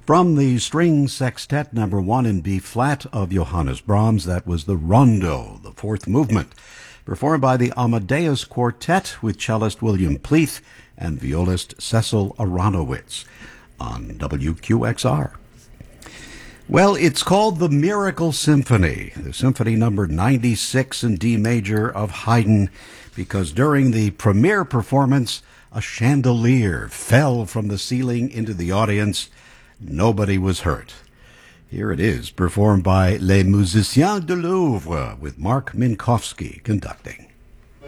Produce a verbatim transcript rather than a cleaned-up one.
From the String Sextet number one in B-flat of Johannes Brahms, that was the Rondo, the fourth movement, performed by the Amadeus Quartet with cellist William Pleath and violist Cecil Aronowitz on W Q X R. Well, it's called the Miracle Symphony, the symphony number ninety-six in D major of Haydn, because during the premiere performance, a chandelier fell from the ceiling into the audience. Nobody was hurt. Here it is, performed by Les Musiciens du Louvre, with Mark Minkowski conducting.